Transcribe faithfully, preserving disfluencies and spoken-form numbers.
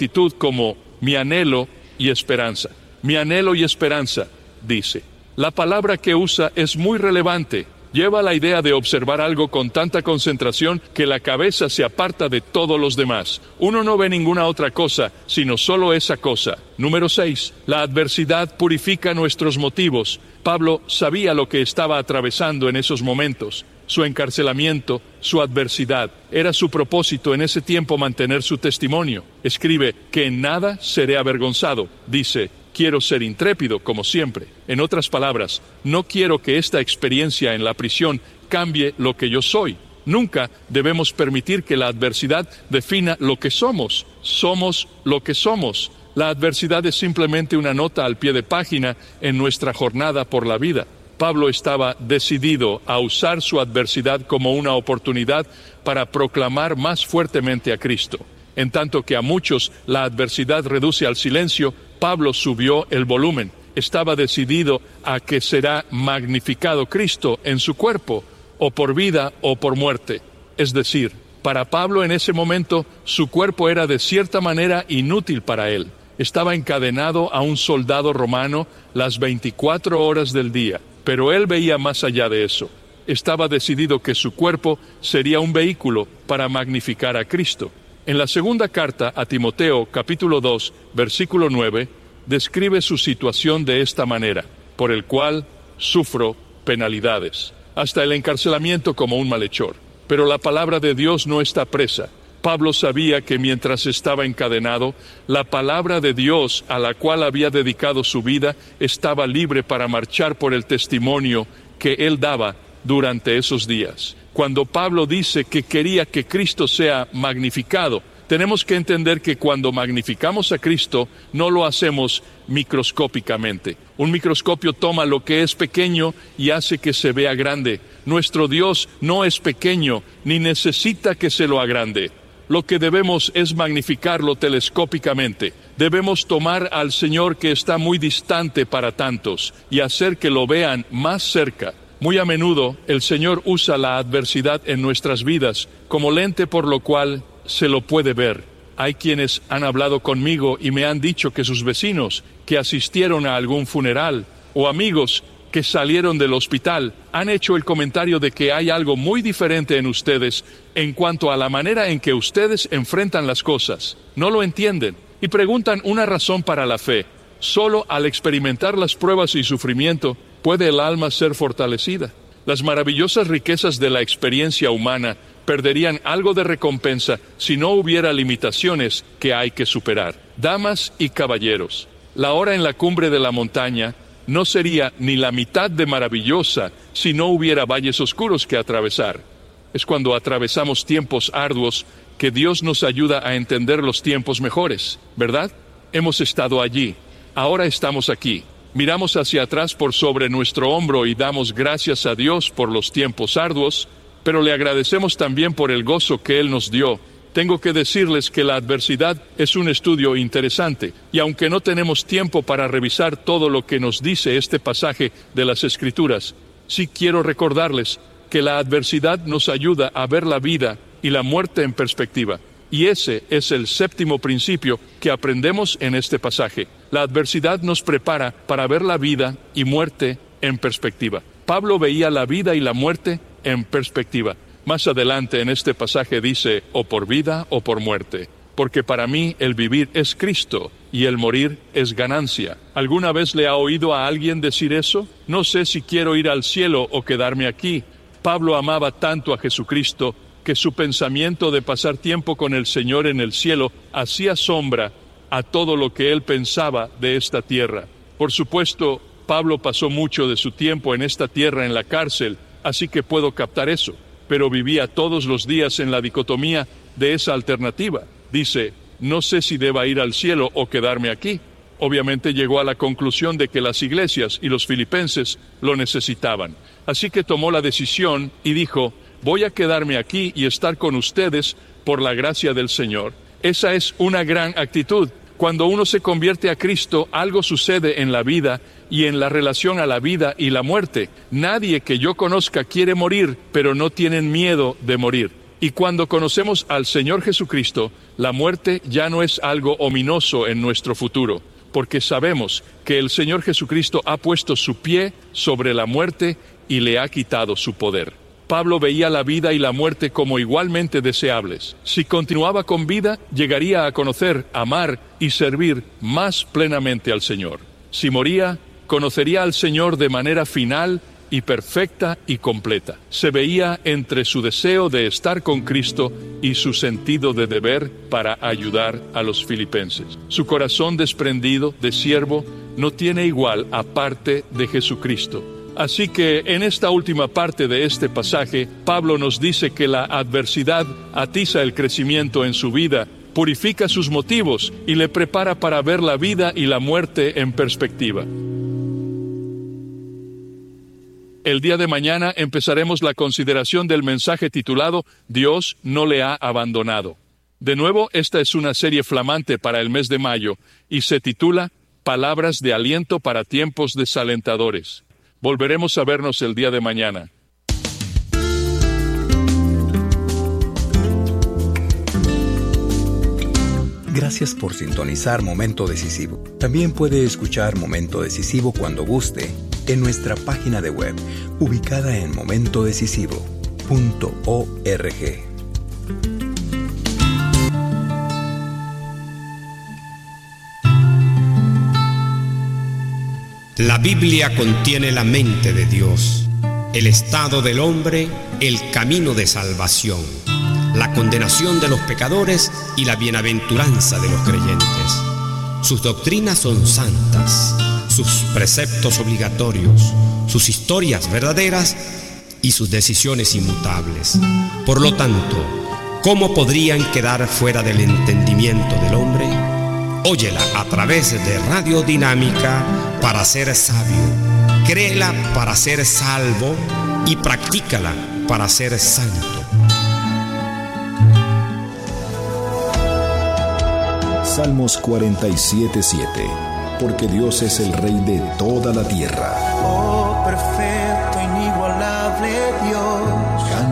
actitud como mi anhelo y esperanza. Mi anhelo y esperanza, dice. La palabra que usa es muy relevante. Lleva la idea de observar algo con tanta concentración que la cabeza se aparta de todos los demás. Uno no ve ninguna otra cosa, sino solo esa cosa. Número seis. La adversidad purifica nuestros motivos. Pablo sabía lo que estaba atravesando en esos momentos. Su encarcelamiento, su adversidad. Era su propósito en ese tiempo mantener su testimonio. Escribe que en nada seré avergonzado. Dice, quiero ser intrépido como siempre. En otras palabras, no quiero que esta experiencia en la prisión cambie lo que yo soy. Nunca debemos permitir que la adversidad defina lo que somos. Somos lo que somos. La adversidad es simplemente una nota al pie de página en nuestra jornada por la vida. Pablo estaba decidido a usar su adversidad como una oportunidad para proclamar más fuertemente a Cristo. En tanto que a muchos la adversidad reduce al silencio, Pablo subió el volumen. Estaba decidido a que será magnificado Cristo en su cuerpo, o por vida o por muerte. Es decir, para Pablo en ese momento, su cuerpo era de cierta manera inútil para él. Estaba encadenado a un soldado romano las veinticuatro horas del día, pero él veía más allá de eso. Estaba decidido que su cuerpo sería un vehículo para magnificar a Cristo. En la segunda carta a Timoteo, capítulo dos, versículo nueve, describe su situación de esta manera, por el cual sufro penalidades, hasta el encarcelamiento como un malhechor. Pero la palabra de Dios no está presa. Pablo sabía que mientras estaba encadenado, la palabra de Dios a la cual había dedicado su vida estaba libre para marchar por el testimonio que él daba durante esos días. Cuando Pablo dice que quería que Cristo sea magnificado, tenemos que entender que cuando magnificamos a Cristo, no lo hacemos microscópicamente. Un microscopio toma lo que es pequeño y hace que se vea grande. Nuestro Dios no es pequeño, ni necesita que se lo agrande. Lo que debemos es magnificarlo telescópicamente. Debemos tomar al Señor que está muy distante para tantos y hacer que lo vean más cerca. Muy a menudo, el Señor usa la adversidad en nuestras vidas como lente por lo cual se lo puede ver. Hay quienes han hablado conmigo y me han dicho que sus vecinos que asistieron a algún funeral o amigos que salieron del hospital han hecho el comentario de que hay algo muy diferente en ustedes en cuanto a la manera en que ustedes enfrentan las cosas. No lo entienden y preguntan una razón para la fe. Solo al experimentar las pruebas y sufrimiento puede el alma ser fortalecida. Las maravillosas riquezas de la experiencia humana perderían algo de recompensa si no hubiera limitaciones que hay que superar. Damas y caballeros, la hora en la cumbre de la montaña no sería ni la mitad de maravillosa si no hubiera valles oscuros que atravesar. Es cuando atravesamos tiempos arduos que Dios nos ayuda a entender los tiempos mejores, ¿verdad? Hemos estado allí, ahora estamos aquí. Miramos hacia atrás por sobre nuestro hombro y damos gracias a Dios por los tiempos arduos, pero le agradecemos también por el gozo que Él nos dio. Tengo que decirles que la adversidad es un estudio interesante, y aunque no tenemos tiempo para revisar todo lo que nos dice este pasaje de las Escrituras, sí quiero recordarles que la adversidad nos ayuda a ver la vida y la muerte en perspectiva. Y ese es el séptimo principio que aprendemos en este pasaje. La adversidad nos prepara para ver la vida y muerte en perspectiva. Pablo veía la vida y la muerte en perspectiva. Más adelante en este pasaje dice, o por vida o por muerte, porque para mí el vivir es Cristo y el morir es ganancia. ¿Alguna vez le ha oído a alguien decir eso? No sé si quiero ir al cielo o quedarme aquí. Pablo amaba tanto a Jesucristo que su pensamiento de pasar tiempo con el Señor en el cielo hacía sombra a todo lo que él pensaba de esta tierra. Por supuesto, Pablo pasó mucho de su tiempo en esta tierra en la cárcel, así que puedo captar eso. Pero vivía todos los días en la dicotomía de esa alternativa. Dice, no sé si deba ir al cielo o quedarme aquí. Obviamente llegó a la conclusión de que las iglesias y los filipenses lo necesitaban. Así que tomó la decisión y dijo, voy a quedarme aquí y estar con ustedes por la gracia del Señor. Esa es una gran actitud. Cuando uno se convierte a Cristo, algo sucede en la vida y en la relación a la vida y la muerte. Nadie que yo conozca quiere morir, pero no tienen miedo de morir. Y cuando conocemos al Señor Jesucristo, la muerte ya no es algo ominoso en nuestro futuro, porque sabemos que el Señor Jesucristo ha puesto su pie sobre la muerte y le ha quitado su poder. Pablo veía la vida y la muerte como igualmente deseables. Si continuaba con vida, llegaría a conocer, amar y servir más plenamente al Señor. Si moría, conocería al Señor de manera final y perfecta y completa. Se veía entre su deseo de estar con Cristo y su sentido de deber para ayudar a los filipenses. Su corazón desprendido de siervo no tiene igual aparte de Jesucristo. Así que en esta última parte de este pasaje, Pablo nos dice que la adversidad atiza el crecimiento en su vida, purifica sus motivos y le prepara para ver la vida y la muerte en perspectiva. El día de mañana empezaremos la consideración del mensaje titulado Dios no le ha abandonado. De nuevo, esta es una serie flamante para el mes de mayo y se titula Palabras de aliento para tiempos desalentadores. Volveremos a vernos el día de mañana. Gracias por sintonizar Momento Decisivo. También puede escuchar Momento Decisivo cuando guste en nuestra página de web, ubicada en momento decisivo punto org. La Biblia contiene la mente de Dios, el estado del hombre, el camino de salvación, la condenación de los pecadores y la bienaventuranza de los creyentes. Sus doctrinas son santas, sus preceptos obligatorios, sus historias verdaderas y sus decisiones inmutables. Por lo tanto, ¿cómo podrían quedar fuera del entendimiento del hombre? Óyela a través de Radio Dinámica para ser sabio, créela para ser salvo y practícala para ser santo. Salmos cuarenta y siete, siete. Porque Dios es el Rey de toda la tierra. Oh, perfecto, inigualable Dios.